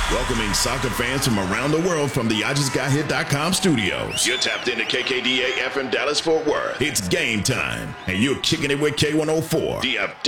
Welcoming soccer fans from around the world from the IJustGotHit.com studios. You're tapped into KKDA FM Dallas Fort Worth. It's game time, and you're kicking it with K104.